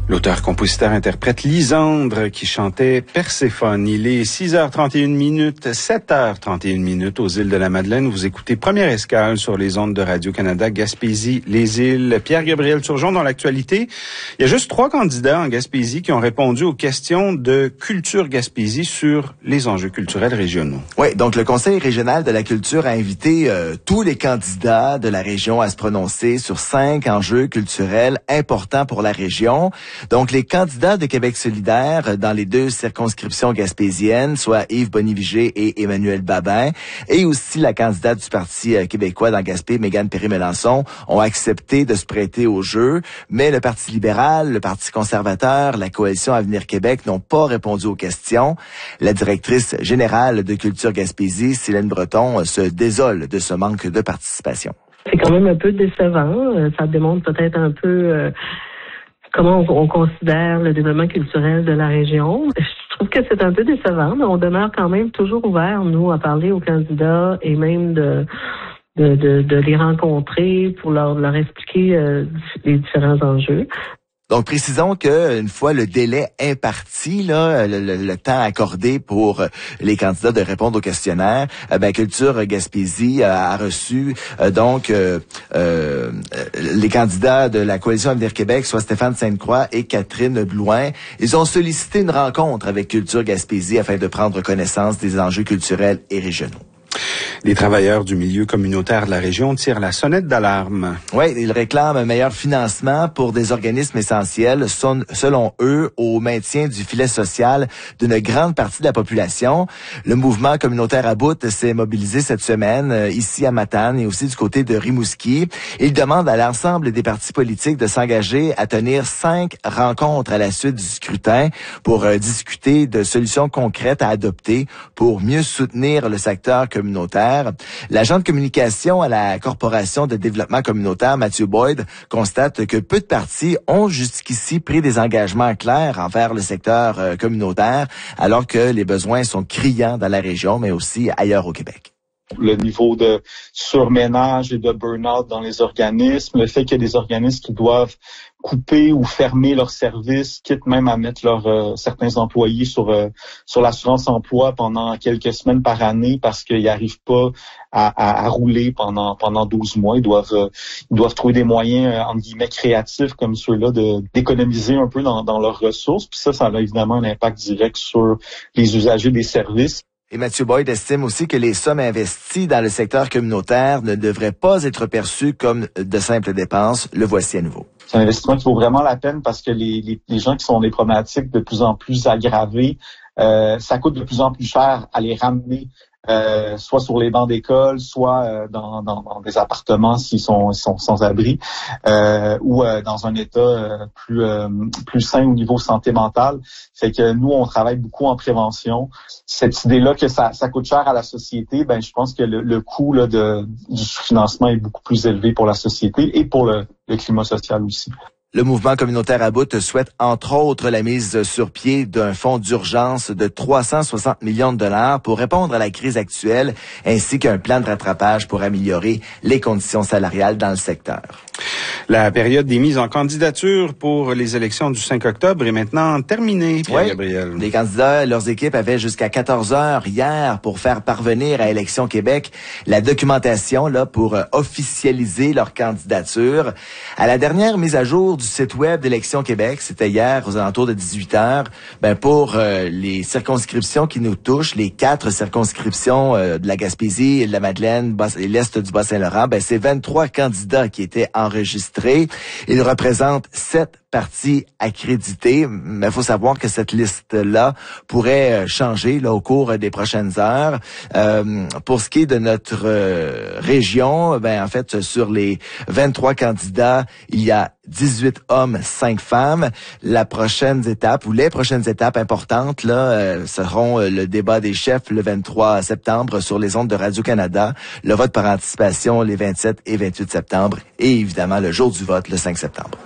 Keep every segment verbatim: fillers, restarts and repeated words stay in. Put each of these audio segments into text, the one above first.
L'auteur-compositeur-interprète Lisandre qui chantait Perséphone. Il est six heures trente et une minutes, sept heures trente et une minutes aux îles de la Madeleine. Vous écoutez Première Escale sur les ondes de Radio-Canada, Gaspésie, les îles. Pierre-Gabriel Turgeon dans l'actualité. Il y a juste trois candidats en Gaspésie qui ont répondu aux questions de Culture Gaspésie sur les enjeux culturels régionaux. Oui, donc le Conseil régional de la culture a invité euh, tous les candidats de la région à se prononcer sur cinq enjeux culturels importants pour la région. Donc, les candidats de Québec solidaire dans les deux circonscriptions gaspésiennes, soit Yves Bonny-Vigé et Emmanuel Babin, et aussi la candidate du Parti québécois dans Gaspé, Mégane Perry-Melançon, ont accepté de se prêter au jeu. Mais le Parti libéral, le Parti conservateur, la Coalition Avenir Québec n'ont pas répondu aux questions. La directrice générale de Culture Gaspésie, Céline Breton, se désole de ce manque de participation. C'est quand même un peu décevant. Ça démontre peut-être un peu... Euh comment on, on considère le développement culturel de la région. Je trouve que c'est un peu décevant, mais on demeure quand même toujours ouvert, nous, à parler aux candidats et même de de, de, de les rencontrer pour leur, leur expliquer euh, les différents enjeux. Donc, précisons que une fois le délai imparti, là, le, le, le temps accordé pour les candidats de répondre au questionnaire, euh, ben, Culture Gaspésie a, a reçu euh, donc euh, euh, les candidats de la Coalition Avenir Québec, soit Stéphane Sainte-Croix et Catherine Blouin. Ils ont sollicité une rencontre avec Culture Gaspésie afin de prendre connaissance des enjeux culturels et régionaux. Les travailleurs du milieu communautaire de la région tirent la sonnette d'alarme. Oui, ils réclament un meilleur financement pour des organismes essentiels, son, selon eux, au maintien du filet social d'une grande partie de la population. Le mouvement communautaire à bout s'est mobilisé cette semaine, euh, ici à Matane et aussi du côté de Rimouski. Il demande à l'ensemble des partis politiques de s'engager à tenir cinq rencontres à la suite du scrutin pour euh, discuter de solutions concrètes à adopter pour mieux soutenir le secteur communautaire. L'agent de communication à la Corporation de développement communautaire, Mathieu Boyd, constate que peu de partis ont jusqu'ici pris des engagements clairs envers le secteur euh, communautaire, alors que les besoins sont criants dans la région, mais aussi ailleurs au Québec. Le niveau de surménage et de burn-out dans les organismes, le fait qu'il y a des organismes qui doivent couper ou fermer leurs services, quitte même à mettre leurs euh, certains employés sur euh, sur l'assurance emploi pendant quelques semaines par année parce qu'ils n'arrivent pas à, à, à rouler pendant pendant douze mois. Ils doivent euh, ils doivent trouver des moyens euh, entre guillemets créatifs comme ceux-là de d'économiser un peu dans, dans leurs ressources. Puis ça, ça a évidemment un impact direct sur les usagers des services. Et Mathieu Boyd estime aussi que les sommes investies dans le secteur communautaire ne devraient pas être perçues comme de simples dépenses. Le voici à nouveau. C'est un investissement qui vaut vraiment la peine parce que les, les, les gens qui sont des problématiques de plus en plus aggravées, euh, ça coûte de plus en plus cher à les ramener, euh, soit sur les bancs d'école, soit euh, dans, dans, dans des appartements s'ils sont, ils sont sans abri, euh, ou euh, dans un état euh, plus euh, plus sain au niveau santé mentale. Fait que nous, on travaille beaucoup en prévention. Cette idée-là que ça, ça coûte cher à la société, ben je pense que le, le coût là, de, du financement est beaucoup plus élevé pour la société et pour le, le climat social aussi. Le mouvement communautaire à bout souhaite entre autres la mise sur pied d'un fonds d'urgence de trois cent soixante millions de dollars pour répondre à la crise actuelle, ainsi qu'un plan de rattrapage pour améliorer les conditions salariales dans le secteur. La période des mises en candidature pour les élections du cinq octobre est maintenant terminée, Pierre-Gabriel. Oui, les candidats et leurs équipes avaient jusqu'à quatorze heures hier pour faire parvenir à Élections Québec la documentation là pour officialiser leur candidature. À la dernière mise à jour du site web d'Élections Québec, c'était hier aux alentours de dix-huit heures, ben pour euh, les circonscriptions qui nous touchent, les quatre circonscriptions euh, de la Gaspésie, de la Madeleine et l'Est du Bas-Saint-Laurent, ben c'est vingt-trois candidats qui étaient enregistrés. Ils représentent sept partis accrédités, mais il faut savoir que cette liste-là pourrait changer là au cours des prochaines heures. Euh, pour ce qui est de notre euh, région, ben en fait sur les vingt-trois candidats, il y a dix-huit hommes, cinq femmes. La prochaine étape ou les prochaines étapes importantes là euh, seront euh, le débat des chefs le vingt-trois septembre sur les ondes de Radio-Canada, le vote par anticipation les vingt-sept et vingt-huit septembre et évidemment le jour du vote le cinq septembre.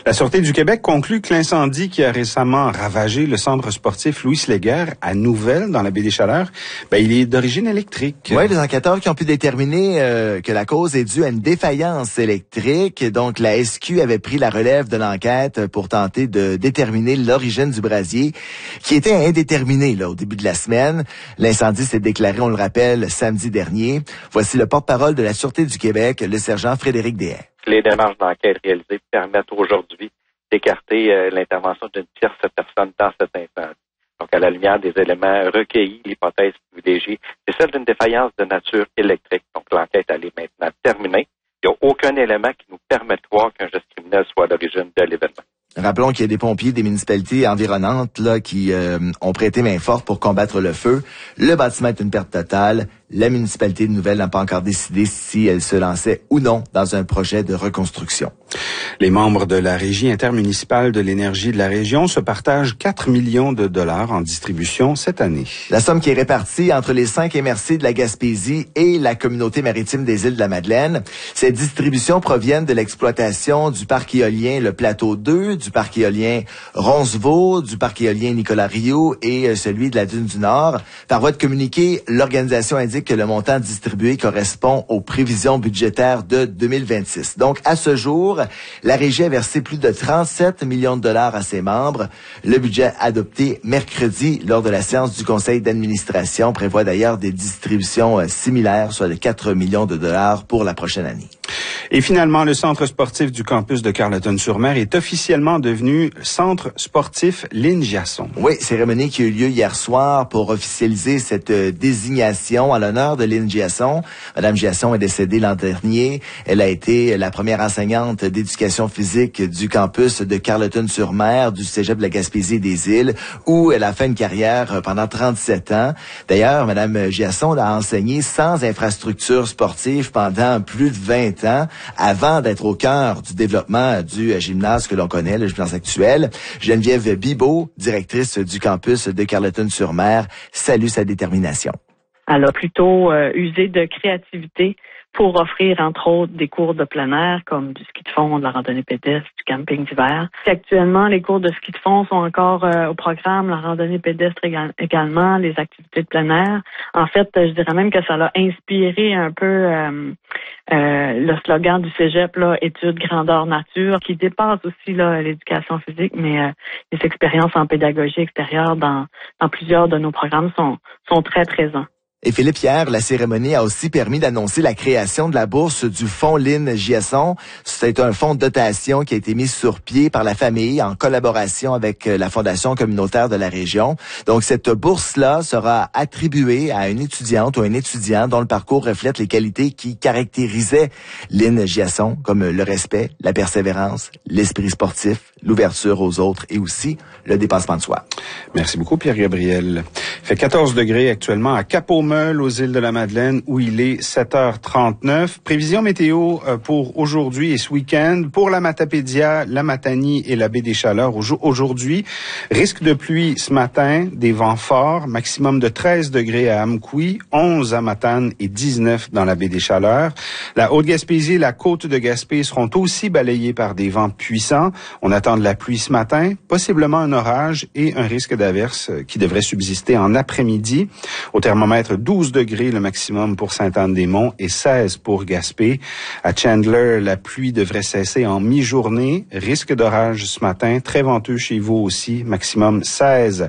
La Sûreté du Québec conclut que l'incendie qui a récemment ravagé le centre sportif Louis Léguerre à Nouvelle, dans la baie des Chaleurs, ben, il est d'origine électrique. Oui, les enquêteurs qui ont pu déterminer euh, que la cause est due à une défaillance électrique. Donc, la S Q avait pris la relève de l'enquête pour tenter de déterminer l'origine du brasier, qui était indéterminé là, au début de la semaine. L'incendie s'est déclaré, on le rappelle, samedi dernier. Voici le porte-parole de la Sûreté du Québec, le sergent Frédéric Deshaies. Les démarches d'enquête réalisées permettent aujourd'hui d'écarter euh, l'intervention d'une tierce personne dans cet incendie. Donc, à la lumière des éléments recueillis, l'hypothèse privilégiée, c'est celle d'une défaillance de nature électrique. Donc, l'enquête, elle est maintenant terminée. Il n'y a aucun élément qui nous permet de croire qu'un geste criminel soit à l'origine de l'événement. Rappelons qu'il y a des pompiers des municipalités environnantes là qui euh, ont prêté main forte pour combattre le feu. Le bâtiment est une perte totale. La municipalité de Nouvelle n'a pas encore décidé si elle se lançait ou non dans un projet de reconstruction. Les membres de la Régie intermunicipale de l'énergie de la région se partagent quatre millions de dollars en distribution cette année. La somme qui est répartie entre les cinq M R C de la Gaspésie et la communauté maritime des îles de la Madeleine. Ces distributions proviennent de l'exploitation du parc éolien Le Plateau deux, du parc éolien Roncevaux, du parc éolien Nicolas Rio et celui de la Dune du Nord. Par voie de communiqué, l'organisation indique que le montant distribué correspond aux prévisions budgétaires de deux mille vingt-six. Donc, à ce jour, la Régie a versé plus de trente-sept millions de dollars à ses membres. Le budget adopté mercredi lors de la séance du conseil d'administration prévoit d'ailleurs des distributions euh, similaires, soit de quatre millions de dollars pour la prochaine année. Et finalement, le centre sportif du campus de Carleton-sur-Mer est officiellement devenu Centre sportif Lynn Giasson. Oui, cérémonie qui a eu lieu hier soir pour officialiser cette euh, désignation à l'honneur de Lynn Giasson. Madame Giasson est décédée l'an dernier. Elle a été la première enseignante d'éducation physique du campus de Carleton-sur-Mer, du cégep de la Gaspésie et des Îles, où elle a fait une carrière pendant trente-sept ans. D'ailleurs, Madame Giasson a enseigné sans infrastructure sportive pendant plus de vingt ans, avant d'être au cœur du développement du gymnase que l'on connaît, le gymnase actuel. Geneviève Bibeau, directrice du campus de Carleton-sur-Mer, salue sa détermination. Elle a plutôt euh, usé de créativité pour offrir, entre autres, des cours de plein air, comme du ski de fond, de la randonnée pédestre, du camping d'hiver. Actuellement, les cours de ski de fond sont encore euh, au programme, la randonnée pédestre éga- également, les activités de plein air. En fait, je dirais même que ça l'a inspiré un peu euh, euh, le slogan du cégep, là, études, grandeur, nature, qui dépasse aussi là, l'éducation physique, mais euh, les expériences en pédagogie extérieure dans, dans plusieurs de nos programmes sont, sont très présents. Et Philippe, hier, la cérémonie a aussi permis d'annoncer la création de la bourse du fonds Lynn Giasson. C'est un fonds de dotation qui a été mis sur pied par la famille en collaboration avec la Fondation communautaire de la région. Donc, cette bourse-là sera attribuée à une étudiante ou un étudiant dont le parcours reflète les qualités qui caractérisaient Lynn Giasson, comme le respect, la persévérance, l'esprit sportif, l'ouverture aux autres et aussi le dépassement de soi. Merci beaucoup, Pierre-Gabriel. Il fait quatorze degrés actuellement à Cap-aux-Meules, aux îles de la Madeleine, où il est sept heures trente-neuf. Prévision météo pour aujourd'hui et ce week-end. Pour la Matapédia, la Matanie et la baie des Chaleurs, aujourd'hui, risque de pluie ce matin, des vents forts, maximum de treize degrés à Amkoui, onze à Matane et dix-neuf dans la baie des Chaleurs. La Haute-Gaspésie et la côte de Gaspé seront aussi balayées par des vents puissants. On attend de la pluie ce matin, possiblement un orage et un risque d'averse qui devrait subsister en après-midi. Au thermomètre, douze degrés le maximum pour Sainte-Anne-des-Monts et seize pour Gaspé. À Chandler, la pluie devrait cesser en mi-journée. Risque d'orage ce matin, très venteux chez vous aussi, maximum seize.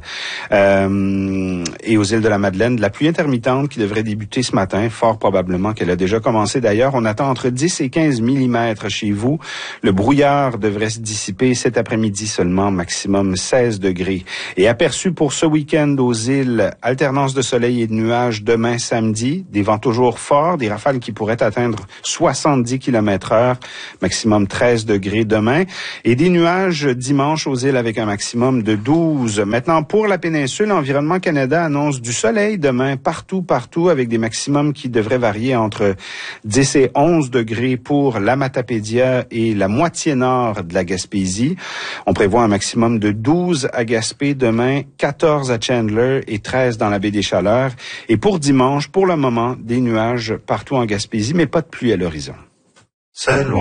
Euh, et aux îles de la Madeleine, de la pluie intermittente qui devrait débuter ce matin, fort probablement qu'elle a déjà commencé d'ailleurs. On attend entre dix et quinze millimètres chez vous. Le brouillard devrait se dissiper cet après-midi seulement, maximum seize degrés. Et aperçu pour ce week-end aux îles, alternance de soleil et de nuages demain samedi, des vents toujours forts, des rafales qui pourraient atteindre soixante-dix kilomètres heure, maximum treize degrés demain, et des nuages dimanche aux îles avec un maximum de douze. Maintenant, pour la péninsule, Environnement Canada annonce du soleil demain partout, partout, avec des maximums qui devraient varier entre dix et onze degrés pour la Matapédia et la moitié nord de la Gaspésie. On prévoit un maximum de douze à Gaspé demain, quatorze à Chandler et treize dans la baie des Chaleurs. Et pour dimanche, pour le moment, des nuages partout en Gaspésie, mais pas de pluie à l'horizon. C'est loin.